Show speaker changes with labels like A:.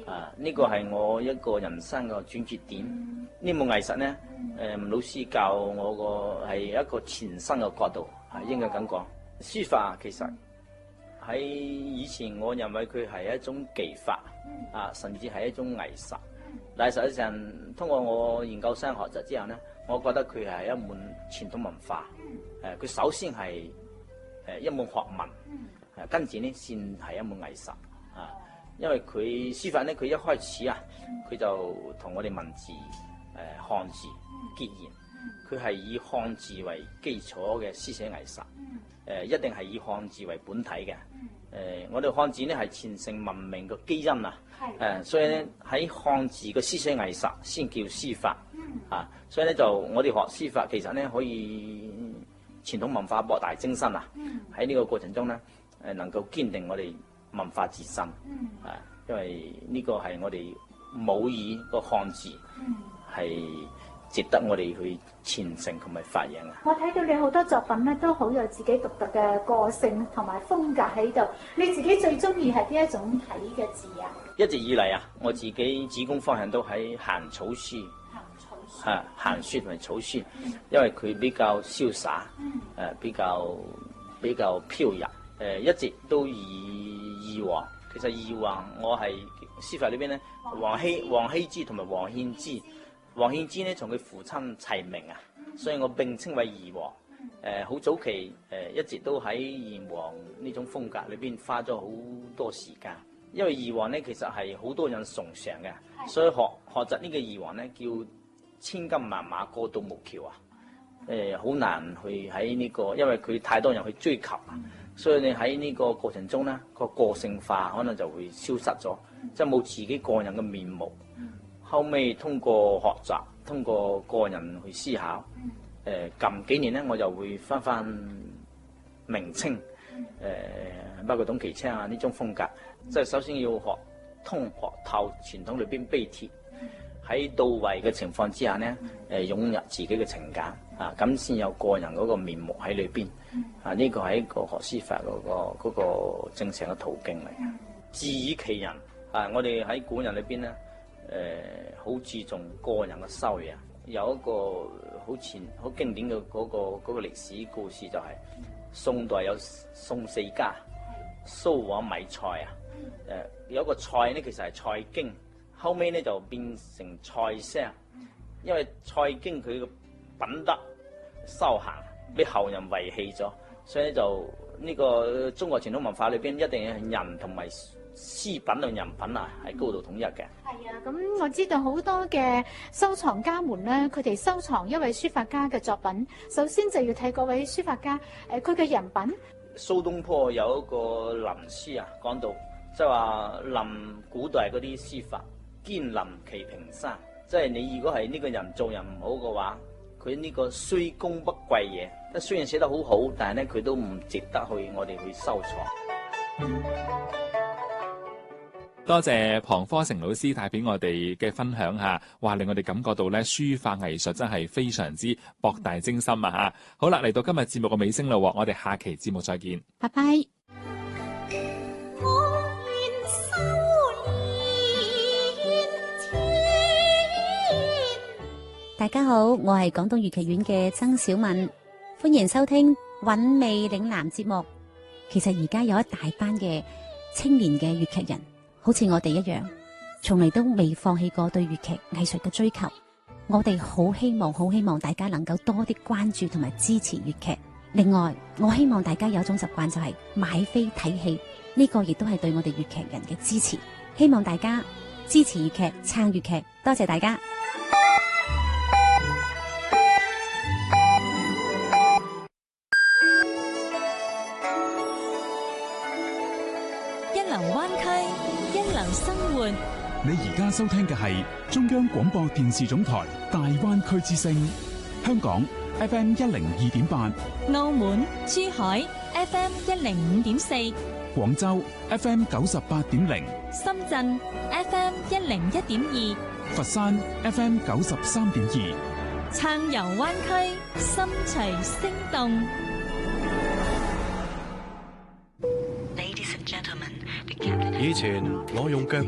A: 呢個係我一個人生嘅轉折點。呢門藝術呢，老師教我個係一個全新嘅角度，應該咁講。書法其實喺以前，我認為佢係一種技法，甚至係一種藝術。但係實際上，通過我研究生學習之後呢，我覺得佢係一門傳統文化。佢首先係一門學問，跟住呢先係一門藝術。因為佢書法呢，佢一開始佢就同我哋文字漢字結緣，佢係以漢字為基礎嘅書寫藝術。一定係以漢字為本體嘅。我哋漢字呢係傳承文明嘅基因所以呢喺漢字嘅書寫藝術先叫書法。所以呢，就我哋學書法其實呢可以傳統文化博大精深喺呢個過程中呢，能夠堅定我哋文化自身。因為呢個係我哋母語個漢字係值得我哋去傳承同埋發揚。
B: 我睇到你好多作品咧，都好有自己獨特嘅個性同埋風格喺度。你自己最中意係邊一種體嘅字啊？
A: 一直以嚟我自己主攻方向都喺行草書，行書同埋草書，因為佢比較瀟灑，比較飄逸。一直都以二王，其實二王我係書法裏邊咧，王羲之同埋王獻之。王獻之呢，同佢父親齊名所以我並稱為二王。好早期一直都喺炎黃呢種風格裏邊花咗好多時間，因為二王呢其實係好多人崇尚嘅，所以學習呢個二王呢叫千金萬馬過獨木橋好難去喺呢個，因為佢太多人去追求所以你喺呢個過程中呢，個性化可能就會消失咗，即係冇自己個人嘅面目。後尾通過學習，通過個人去思考，近幾年呢，我就會翻明清，包括董其昌呢種風格。即係首先要學通學透傳統裏邊碑帖，喺到位嘅情況之下呢，湧入自己嘅情感咁先有個人嗰個面目喺裏邊。呢個係一個學書法嗰個正常嘅途徑嚟嘅。自以其人我哋喺古人裏邊呢。好注重個人嘅修養，有一個好經典嘅嗰個歷史故事，就係宋代有宋四家，蘇黃米蔡有一個蔡呢，其實係蔡京，後尾呢就變成蔡襄，因為蔡京佢嘅品德修行俾後人遺棄咗，所以呢就呢個中國傳統文化裏邊一定係人同埋詩品同人品係高度統一嘅。
B: 咁我知道好多嘅收藏家們咧，佢哋收藏一位書法家嘅作品，首先就要睇嗰位書法家佢嘅人品。
A: 蘇東坡有一個臨書講到，即係話臨古代嗰啲書法，堅臨其平生。即係你如果係呢個人做人唔好嘅話，佢呢個雖功不貴嘢，雖然寫得好好，但係咧佢都唔值得我哋去收藏。
C: 多謝龐科成老師帶俾我哋嘅分享嚇，話令我哋感覺到咧書法藝術真係非常之博大精深嚇。好啦，嚟到今日節目嘅尾聲啦，我哋下期節目再見，
B: 拜拜。
D: 大家好，我係廣東粵劇院嘅曾小敏，歡迎收聽韻味嶺南節目。其實而家有一大班嘅青年嘅粵劇人，好似我哋一樣，從嚟都未放棄過對粵劇藝術嘅追求。我哋好希望大家能夠多啲關注同埋支持粵劇。另外，我希望大家有一種習慣，就係買飛睇戲，呢個亦都係對我哋粵劇人嘅支持。希望大家支持粵劇，撐粵劇，多謝大家。
E: 一流灣區，一流生活。
F: 你而家收聽嘅係中央廣播電視總台大灣區之聲，香港 FM 102.8，
E: 澳門、珠海 FM 105.4，
F: 廣州 FM 98.0，
E: 深圳 FM 101.2，
F: 佛山 FM 93.2。
E: 撐遊灣區，心隨聲動。
G: 以前我用腳